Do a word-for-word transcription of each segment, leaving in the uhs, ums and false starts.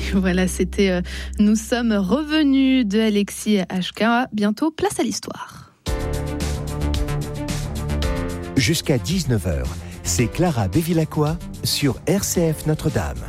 Voilà, c'était euh, Nous sommes revenus de Alexis H K. Bientôt, place à l'histoire. Jusqu'à dix-neuf heures, c'est Clara Bévilacqua sur R C F Notre-Dame.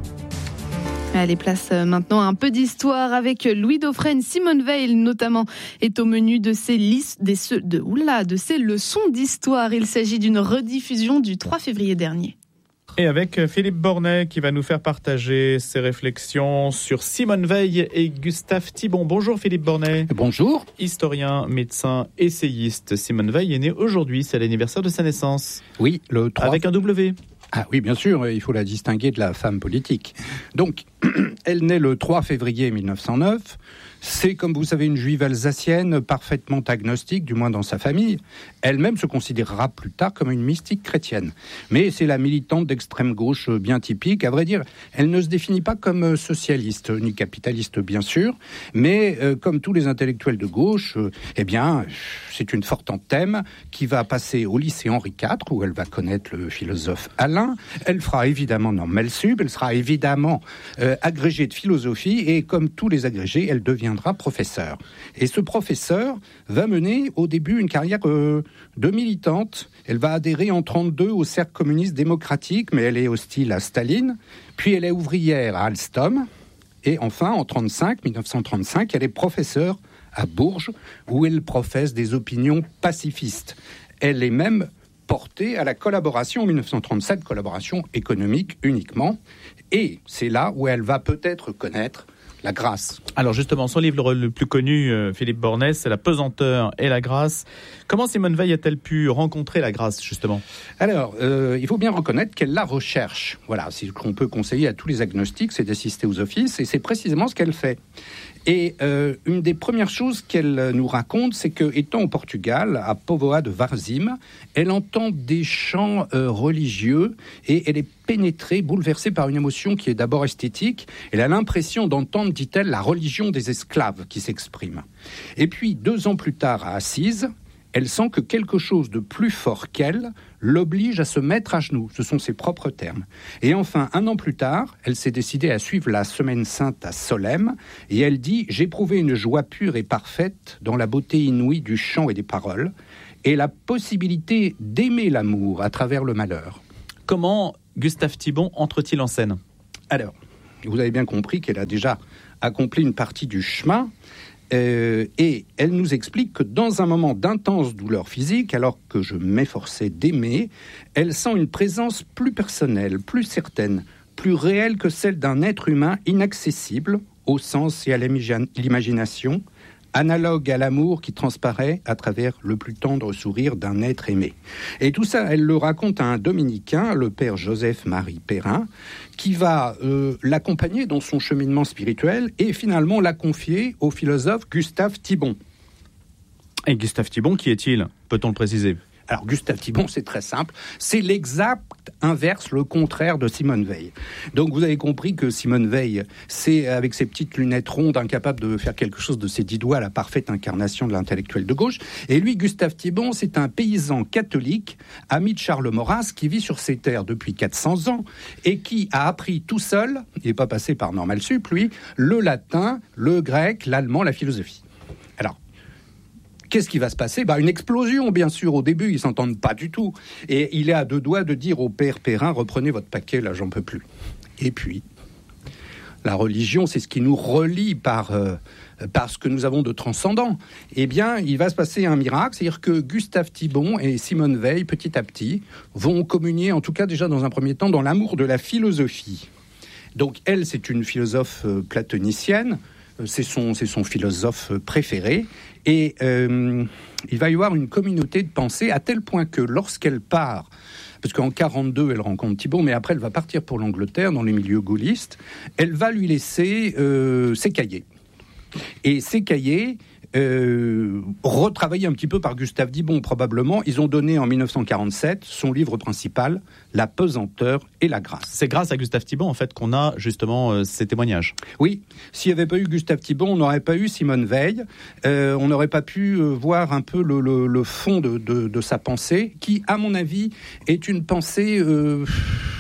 Allez, place maintenant à un peu d'histoire avec Louis Dauphren. Simone Veil, notamment, est au menu de ses, listes, des, de, oula, de ses leçons d'histoire. Il s'agit d'une rediffusion du trois février dernier. Et avec Philippe Bornet qui va nous faire partager ses réflexions sur Simone Veil et Gustave Thibon. Bonjour Philippe Bornet. Bonjour. Historien, médecin, essayiste. Simone Veil est née aujourd'hui, c'est l'anniversaire de sa naissance. Oui, le trois. Avec un W. Ah oui, bien sûr, il faut la distinguer de la femme politique. Donc, elle naît le trois février mille neuf cent neuf. C'est, comme vous savez, une juive alsacienne parfaitement agnostique, du moins dans sa famille. Elle-même se considérera plus tard comme une mystique chrétienne. Mais c'est la militante d'extrême gauche bien typique. À vrai dire, elle ne se définit pas comme socialiste, ni capitaliste, bien sûr. Mais euh, comme tous les intellectuels de gauche, euh, eh bien, c'est une forte anthème qui va passer au lycée Henri quatre, où elle va connaître le philosophe Alain. Elle fera évidemment Normale Sup, elle sera évidemment euh, agrégée de philosophie. Et comme tous les agrégés, elle devient professeur. Et ce professeur va mener au début une carrière euh, de militante. Elle va adhérer en trente-deux au Cercle communiste démocratique, mais elle est hostile à Staline. Puis elle est ouvrière à Alstom. Et enfin, en trente-cinq, mille neuf cent trente-cinq, elle est professeure à Bourges, où elle professe des opinions pacifistes. Elle est même portée à la collaboration en mille neuf cent trente-sept, collaboration économique uniquement. Et c'est là où elle va peut-être connaître la grâce. Alors justement, son livre le plus connu, euh, Philippe Bornet, c'est La pesanteur et la grâce. Comment Simone Veil a-t-elle pu rencontrer la grâce, justement ? Alors, euh, il faut bien reconnaître qu'elle la recherche. Voilà, c'est ce qu'on peut conseiller à tous les agnostiques, c'est d'assister aux offices, et c'est précisément ce qu'elle fait. Et euh, une des premières choses qu'elle nous raconte, c'est que, étant au Portugal, à Póvoa de Varzim, elle entend des chants euh, religieux et elle est pénétrée, bouleversée par une émotion qui est d'abord esthétique. Elle a l'impression d'entendre, dit-elle, la religion des esclaves qui s'exprime. Et puis, deux ans plus tard, à Assise, elle sent que quelque chose de plus fort qu'elle l'oblige à se mettre à genoux. Ce sont ses propres termes. Et enfin, un an plus tard, elle s'est décidée à suivre la Semaine Sainte à Solesmes. Et elle dit « J'ai éprouvé une joie pure et parfaite dans la beauté inouïe du chant et des paroles et la possibilité d'aimer l'amour à travers le malheur. » Comment Gustave Thibon entre-t-il en scène ? Alors, vous avez bien compris qu'elle a déjà accompli une partie du chemin. Euh, et elle nous explique que dans un moment d'intense douleur physique, alors que je m'efforçais d'aimer, elle sent une présence plus personnelle, plus certaine, plus réelle que celle d'un être humain inaccessible au sens et à l'imagination, analogue à l'amour qui transparaît à travers le plus tendre sourire d'un être aimé. Et tout ça, elle le raconte à un dominicain, le père Joseph-Marie Perrin, qui va euh, l'accompagner dans son cheminement spirituel et finalement la confier au philosophe Gustave Thibon. Et Gustave Thibon, qui est-il ? Peut-on le préciser ? Alors, Gustave Thibon, c'est très simple. C'est l'exact inverse, le contraire de Simone Veil. Donc, vous avez compris que Simone Veil, c'est avec ses petites lunettes rondes, incapable de faire quelque chose de ses dix doigts, la parfaite incarnation de l'intellectuel de gauche. Et lui, Gustave Thibon, c'est un paysan catholique, ami de Charles Maurras, qui vit sur ces terres depuis quatre cents ans et qui a appris tout seul, il n'est pas passé par Normale Sup, lui, le latin, le grec, l'allemand, la philosophie. Alors, qu'est-ce qui va se passer ? Bah, une explosion, bien sûr. Au début, ils ne s'entendent pas du tout. Et il est à deux doigts de dire au père Perrin, reprenez votre paquet, là, j'en peux plus. Et puis, la religion, c'est ce qui nous relie par, euh, par ce que nous avons de transcendant. Eh bien, il va se passer un miracle, c'est-à-dire que Gustave Thibon et Simone Veil, petit à petit, vont communier, en tout cas déjà dans un premier temps, dans l'amour de la philosophie. Donc, elle, c'est une philosophe euh, platonicienne. C'est son, c'est son philosophe préféré. Et euh, il va y avoir une communauté de pensée à tel point que lorsqu'elle part, parce qu'en quarante-deux, elle rencontre Thibon, mais après, elle va partir pour l'Angleterre, dans les milieux gaullistes, elle va lui laisser euh, ses cahiers. Et ces cahiers, euh, retravaillés un petit peu par Gustave Thibon probablement, ils ont donné en dix-neuf cent quarante-sept son livre principal, La pesanteur et la grâce. C'est grâce à Gustave Thibon en fait qu'on a justement euh, ces témoignages. Oui, s'il n'y avait pas eu Gustave Thibon, on n'aurait pas eu Simone Veil, euh, on n'aurait pas pu euh, voir un peu le, le, le fond de, de, de sa pensée, qui à mon avis est une pensée... Euh,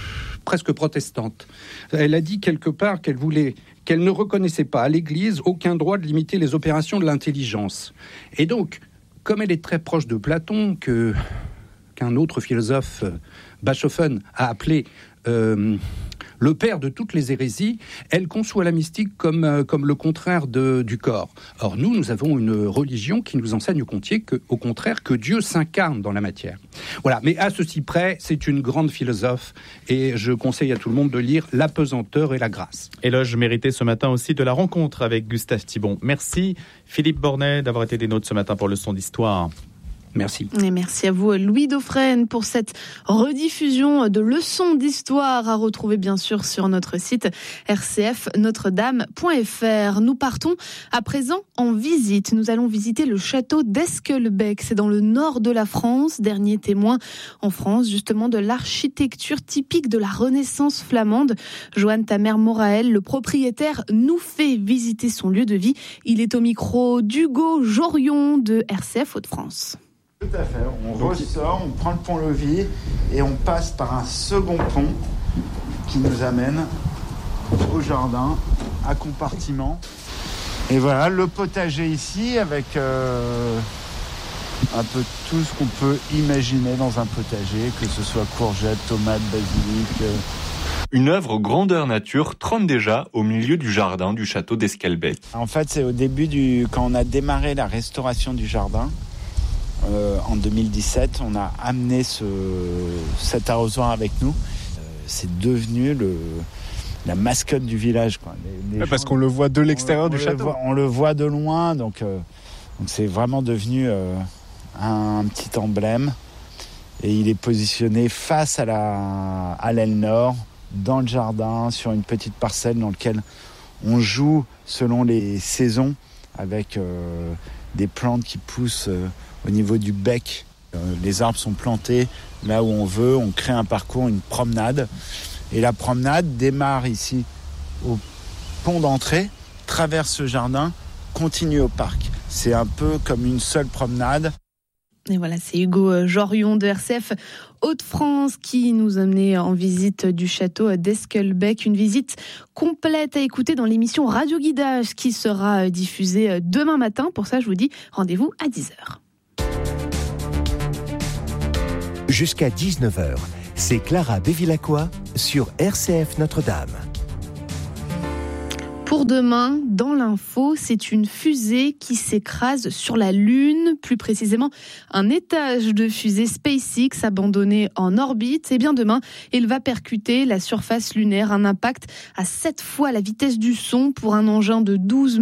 presque protestante. Elle a dit quelque part qu'elle voulait, qu'elle ne reconnaissait pas à l'Église aucun droit de limiter les opérations de l'intelligence. Et donc, comme elle est très proche de Platon, que, qu'un autre philosophe, Bachofen, a appelé euh, le père de toutes les hérésies, elle conçoit la mystique comme, euh, comme le contraire de, du corps. Or, nous, nous avons une religion qui nous enseigne au, contier que, au contraire que Dieu s'incarne dans la matière. Voilà, mais à ceci près, c'est une grande philosophe et je conseille à tout le monde de lire La pesanteur et la grâce. Éloge mérité ce matin aussi de la rencontre avec Gustave Thibon. Merci Philippe Bornet d'avoir été des nôtres ce matin pour Leçon d'Histoire. Merci. Et merci à vous, Louis Dauphren, pour cette rediffusion de leçons d'histoire à retrouver bien sûr sur notre site r c f notre dame point f r. Nous partons à présent en visite. Nous allons visiter le château d'Esquelbec. C'est dans le nord de la France, dernier témoin en France justement de l'architecture typique de la Renaissance flamande. Joanne Tamer-Morael, le propriétaire, nous fait visiter son lieu de vie. Il est au micro d'Hugo Jorion de R C F Hauts-de-France. Tout à fait. On ressort, on prend le pont-levis et on passe par un second pont qui nous amène au jardin, à compartiment. Et voilà, le potager ici avec euh, un peu tout ce qu'on peut imaginer dans un potager, que ce soit courgettes, tomates, basilic. Euh. Une œuvre grandeur nature trône déjà au milieu du jardin du château d'Esquelbec. En fait, c'est au début du, quand on a démarré la restauration du jardin. Euh, en deux mille dix-sept, on a amené ce, cet arrosoir avec nous. Euh, c'est devenu le, la mascotte du village, quoi. Les, les ouais, parce qu'on le voit de l'extérieur on, du on château. Le voit, on le voit de loin, donc, euh, donc c'est vraiment devenu euh, un, un petit emblème. Et il est positionné face à, la, à l'aile nord, dans le jardin, sur une petite parcelle dans laquelle on joue selon les saisons, avec euh, des plantes qui poussent euh, au niveau du bec. Euh, les arbres sont plantés là où on veut, on crée un parcours, une promenade. Et la promenade démarre ici au pont d'entrée, traverse ce jardin, continue au parc. C'est un peu comme une seule promenade. Et voilà, c'est Hugo Jorion de R C F Hauts-de-France qui nous amenait en visite du château d'Esquelbec. Une visite complète à écouter dans l'émission Radio Guidage qui sera diffusée demain matin. Pour ça, je vous dis rendez-vous à dix heures. Jusqu'à dix-neuf heures, c'est Clara Bevilacqua sur R C F Notre-Dame. Pour demain, dans l'info, c'est une fusée qui s'écrase sur la Lune, plus précisément un étage de fusée SpaceX abandonné en orbite. Et bien demain, il va percuter la surface lunaire, un impact à sept fois la vitesse du son pour un engin de douze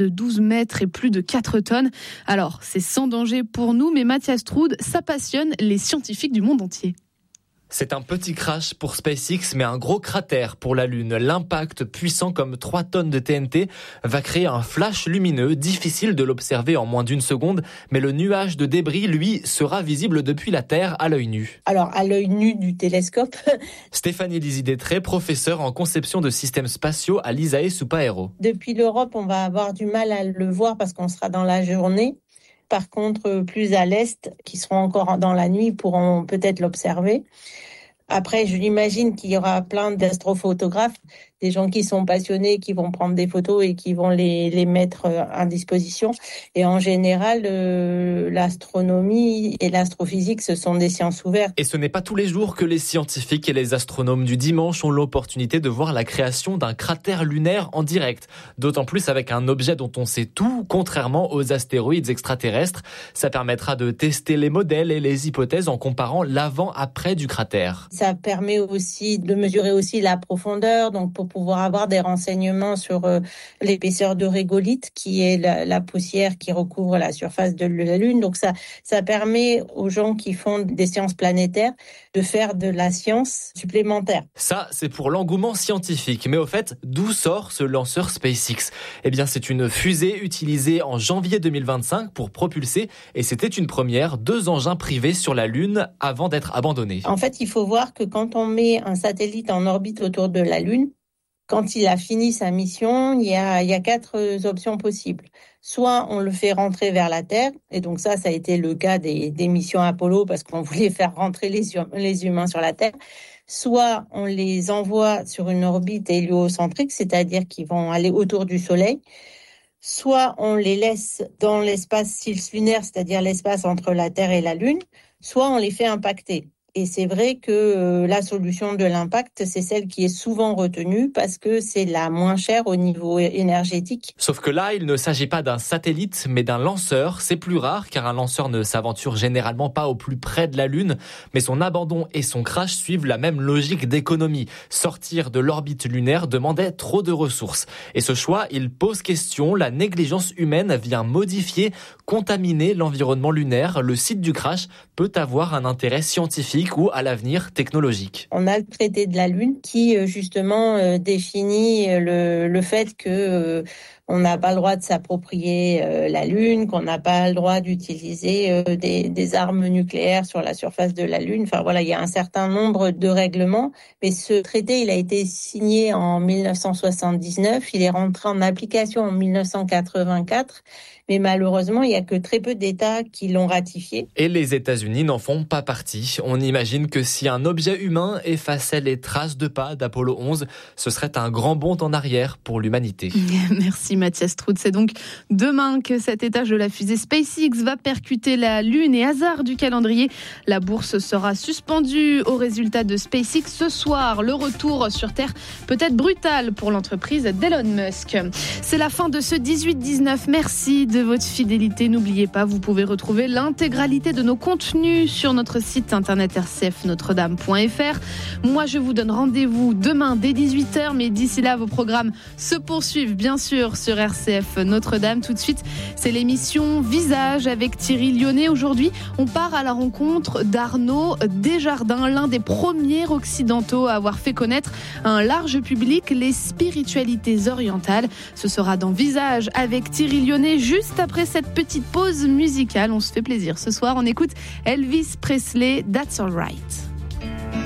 mètres et plus de quatre tonnes. Alors, c'est sans danger pour nous, mais Mathias Troud, ça passionne les scientifiques du monde entier. C'est un petit crash pour SpaceX, mais un gros cratère pour la Lune. L'impact, puissant comme trois tonnes de T N T, va créer un flash lumineux, difficile de l'observer en moins d'une seconde, mais le nuage de débris, lui, sera visible depuis la Terre à l'œil nu. Alors, à l'œil nu du télescope. Stéphanie Lizy-Détré, professeure en conception de systèmes spatiaux à l'I S A E Supaéro. Depuis l'Europe, on va avoir du mal à le voir parce qu'on sera dans la journée. Par contre, plus à l'est, qui seront encore dans la nuit, pourront peut-être l'observer. Après, je l'imagine qu'il y aura plein d'astrophotographes, des gens qui sont passionnés, qui vont prendre des photos et qui vont les, les mettre à disposition. Et en général, euh, l'astronomie et l'astrophysique, ce sont des sciences ouvertes. Et ce n'est pas tous les jours que les scientifiques et les astronomes du dimanche ont l'opportunité de voir la création d'un cratère lunaire en direct. D'autant plus avec un objet dont on sait tout, contrairement aux astéroïdes extraterrestres. Ça permettra de tester les modèles et les hypothèses en comparant l'avant-après du cratère. Ça permet aussi de mesurer aussi la profondeur, donc pour pouvoir avoir des renseignements sur euh, l'épaisseur de régolithe, qui est la, la poussière qui recouvre la surface de la Lune. Donc ça, ça permet aux gens qui font des sciences planétaires de faire de la science supplémentaire. Ça, c'est pour l'engouement scientifique. Mais au fait, d'où sort ce lanceur SpaceX ? Eh bien, c'est une fusée utilisée en janvier deux mille vingt-cinq pour propulser, et c'était une première, deux engins privés sur la Lune avant d'être abandonnés. En fait, il faut voir que quand on met un satellite en orbite autour de la Lune, quand il a fini sa mission, il y a, il y a quatre options possibles. Soit on le fait rentrer vers la Terre, et donc ça, ça a été le cas des, des missions Apollo, parce qu'on voulait faire rentrer les, les humains sur la Terre. Soit on les envoie sur une orbite héliocentrique, c'est-à-dire qu'ils vont aller autour du Soleil, soit on les laisse dans l'espace cislunaire, c'est-à-dire l'espace entre la Terre et la Lune, soit on les fait impacter. Et c'est vrai que euh, la solution de l'impact, c'est celle qui est souvent retenue parce que c'est la moins chère au niveau énergétique. Sauf que là, il ne s'agit pas d'un satellite, mais d'un lanceur. C'est plus rare car un lanceur ne s'aventure généralement pas au plus près de la Lune, mais son abandon et son crash suivent la même logique d'économie. Sortir de l'orbite lunaire demandait trop de ressources. Et ce choix, il pose question. La négligence humaine vient modifier, contaminer l'environnement lunaire. Le site du crash peut avoir un intérêt scientifique ou à l'avenir technologique. On a le traité de la Lune qui justement euh, définit le, le fait que euh, on n'a pas le droit de s'approprier euh, la Lune, qu'on n'a pas le droit d'utiliser euh, des, des armes nucléaires sur la surface de la Lune. Enfin voilà, il y a un certain nombre de règlements. Mais ce traité, il a été signé en dix-neuf cent soixante-dix-neuf. Il est rentré en application en dix-neuf cent quatre-vingt-quatre. Mais malheureusement, il n'y a que très peu d'États qui l'ont ratifié. Et les États-Unis n'en font pas partie. On imagine que si un objet humain effaçait les traces de pas d'Apollo onze, ce serait un grand bond en arrière pour l'humanité. Merci Mathias Trout. C'est donc demain que cet étage de la fusée SpaceX va percuter la Lune et hasard du calendrier. La bourse sera suspendue au résultat de SpaceX ce soir. Le retour sur Terre peut être brutal pour l'entreprise d'Elon Musk. C'est la fin de ce dix-huit dix-neuf. Merci de votre fidélité. N'oubliez pas, vous pouvez retrouver l'intégralité de nos contenus sur notre site internet r c f notre dame point f r. Moi, je vous donne rendez-vous demain dès dix-huit heures, mais d'ici là, vos programmes se poursuivent bien sûr sur R C F Notre-Dame. Tout de suite, c'est l'émission Visage avec Thierry Lyonnais. Aujourd'hui, on part à la rencontre d'Arnaud Desjardins, l'un des premiers occidentaux à avoir fait connaître à un large public les spiritualités orientales. Ce sera dans Visage avec Thierry Lyonnais, juste après cette petite pause musicale. On se fait plaisir. Ce soir, on écoute Elvis Presley, That's Alright.